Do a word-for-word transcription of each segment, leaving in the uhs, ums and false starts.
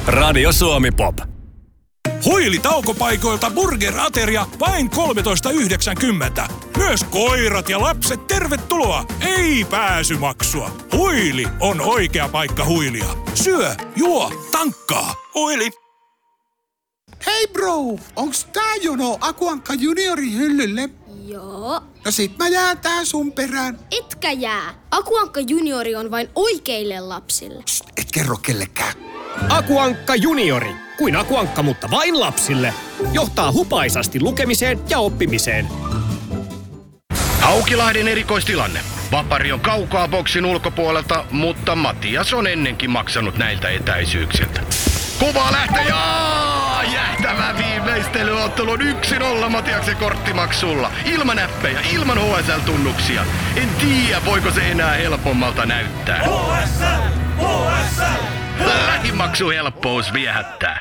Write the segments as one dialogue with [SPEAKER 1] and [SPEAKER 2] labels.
[SPEAKER 1] Radio Suomi Pop.
[SPEAKER 2] Huili taukopaikoilta burger-ateria vain kolmetoista yhdeksänkymmentä. Myös koirat ja lapset tervetuloa. Ei pääsymaksua. Huili on oikea paikka huilia. Syö, juo, tankkaa. Huili.
[SPEAKER 3] Hei bro, onks tää jono Akuankka juniorin hyllylle?
[SPEAKER 4] Joo.
[SPEAKER 3] No sit mä jään tää sun perään.
[SPEAKER 4] Etkä jää. Akuankka juniori on vain oikeille lapsille.
[SPEAKER 3] Psst, et kerro kellekään.
[SPEAKER 5] Akuankka juniori. Kuin Akuankka, mutta vain lapsille. Johtaa hupaisasti lukemiseen ja oppimiseen.
[SPEAKER 6] Haukilahden erikoistilanne. Vapari on kaukaa boksin ulkopuolelta, mutta Matias on ennenkin maksanut näiltä etäisyyksiltä. Kova lähtö ja jähtävä viimeistelyottelun yksi nolla Matiaksen korttimaksulla. Ilman näppejä, ilman H S L-tunnuksia. En tiedä, voiko se enää helpommalta näyttää. H S L! H S L! Lähimaksuhelppous viehättää.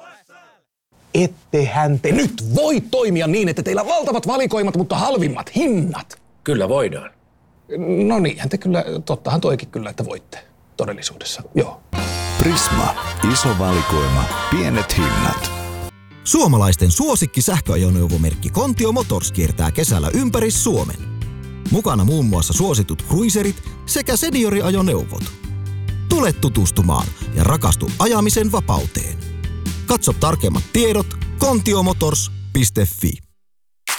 [SPEAKER 7] Ettehän te nyt voi toimia niin, että teillä valtavat valikoimat, mutta halvimmat hinnat.
[SPEAKER 8] Kyllä voidaan.
[SPEAKER 7] No niinhän te kyllä, tottahan toikin kyllä, että voitte todellisuudessa, joo.
[SPEAKER 9] Prisma. Iso valikoima. Pienet hinnat.
[SPEAKER 10] Suomalaisten suosikki sähköajoneuvomerkki Kontio Motors kiertää kesällä ympäri Suomen. Mukana muun muassa suositut cruiserit sekä senioriajoneuvot. Tule tutustumaan ja rakastu ajamisen vapauteen. Katso tarkemmat tiedot kontiomotors piste fi.